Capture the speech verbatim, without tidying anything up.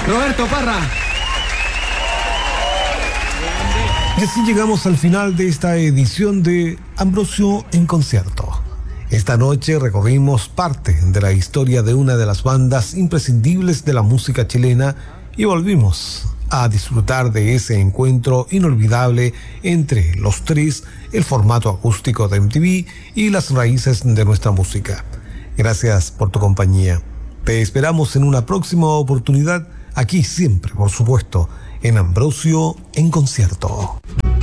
Roberto Parra. Y así llegamos al final de esta edición de Ambrosio en Concierto. Esta noche recorrimos parte de la historia de una de las bandas imprescindibles de la música chilena y volvimos a disfrutar de ese encuentro inolvidable entre los tres, el formato acústico de M T V y las raíces de nuestra música. Gracias por tu compañía. Te esperamos en una próxima oportunidad, aquí siempre, por supuesto, en Ambrosio en Concierto.